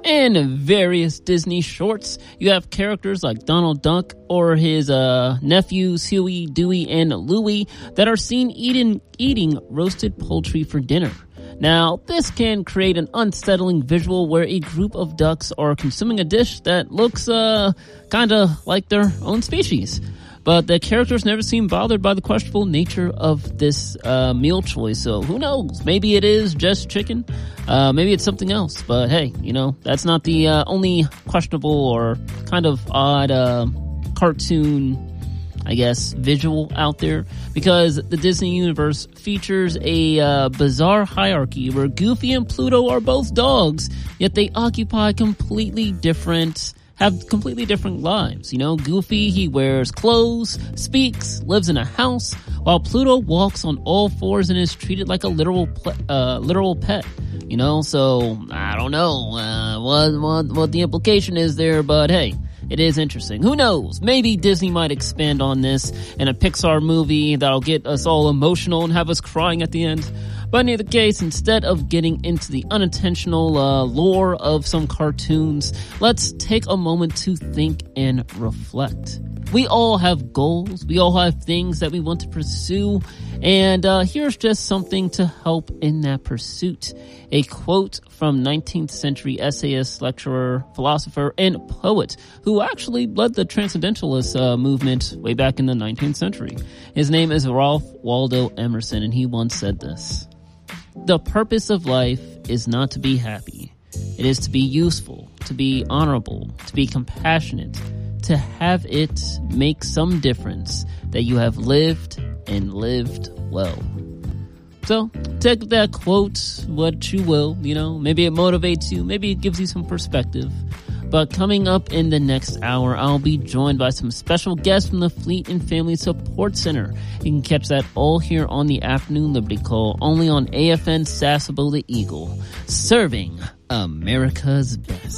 In various Disney shorts, you have characters like Donald Duck or his nephews Huey, Dewey, and Louie that are seen eating roasted poultry for dinner. Now, this can create an unsettling visual where a group of ducks are consuming a dish that looks kinda like their own species. But the characters never seem bothered by the questionable nature of this meal choice. So who knows? Maybe it is just chicken. Maybe it's something else. But hey, that's not the only questionable or kind of odd cartoon, I guess, visual out there. Because the Disney universe features a bizarre hierarchy where Goofy and Pluto are both dogs, yet they occupy have completely different lives. Goofy, he wears clothes, speaks, lives in a house, while Pluto walks on all fours and is treated like a literal pet. So I don't know what the implication is there, but hey, it is interesting. Who knows? Maybe Disney might expand on this in a Pixar movie that'll get us all emotional and have us crying at the end. But in either case, instead of getting into the unintentional lore of some cartoons, let's take a moment to think and reflect. We all have goals. We all have things that we want to pursue. And here's just something to help in that pursuit. A quote from 19th century essayist, lecturer, philosopher, and poet who actually led the Transcendentalist movement way back in the 19th century. His name is Ralph Waldo Emerson, and he once said this: "The purpose of life is not to be happy. It is to be useful, to be honorable, to be compassionate, to have it make some difference that you have lived and lived well." So, take that quote, what you will, maybe it motivates you, maybe it gives you some perspective. But coming up in the next hour, I'll be joined by some special guests from the Fleet and Family Support Center. You can catch that all here on the Afternoon Liberty Call, only on AFN Sasebo the Eagle, serving America's best.